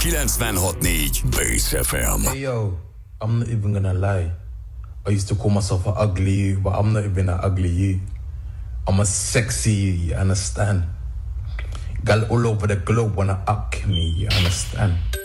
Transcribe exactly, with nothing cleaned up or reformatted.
kilencvenhat négy Bass ef em. Hey yo, I'm not even gonna lie. I used to call myself an ugly you, but I'm not even an ugly you. I'm a sexy you, you understand? Girl all over the globe wanna up me, you understand?